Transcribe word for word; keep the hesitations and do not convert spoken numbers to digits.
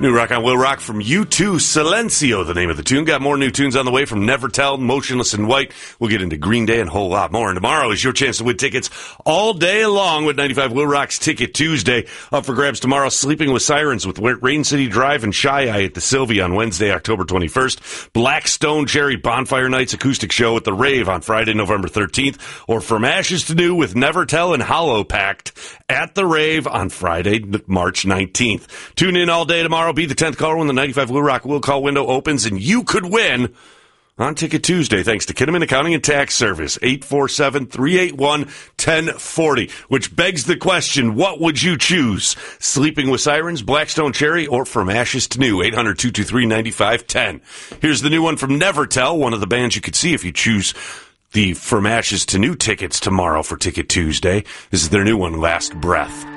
New Rock on Will Rock from U two, Silencio, the name of the tune. Got more new tunes on the way from Never Tell, Motionless in White. We'll get into Green Day and a whole lot more. And tomorrow is your chance to win tickets all day long with ninety-five Will Rock's Ticket Tuesday. Up for grabs tomorrow, Sleeping with Sirens with Rain City Drive and Shy Eye at the Sylvia on Wednesday, October twenty-first. Black Stone Cherry Bonfire Nights acoustic show at the Rave on Friday, November thirteenth. Or From Ashes to New with Never Tell and Hollow Pact at the Rave on Friday, March nineteenth. Tune in all day tomorrow. Be the tenth caller when the ninety-five Will Rock Will Call window opens, and you could win on Ticket Tuesday, thanks to Kinnaman Accounting and Tax Service, eight four seven, three eight one, one zero four zero, which begs the question, what would you choose? Sleeping with Sirens, Blackstone Cherry, or From Ashes to New? eight hundred, two two three, nine five one zero. Here's the new one from Never Tell, one of the bands you could see if you choose the From Ashes to New tickets tomorrow for Ticket Tuesday. This is their new one, Last Breath.